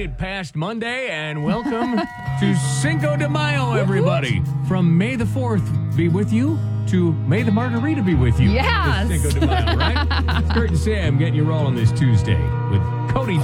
it past Monday, and welcome to Cinco de Mayo, everybody. From May the 4th be with you to May the Margarita be with you. Yes. This Cinco de Mayo, right? Kurt and Sam getting you rolling this Tuesday with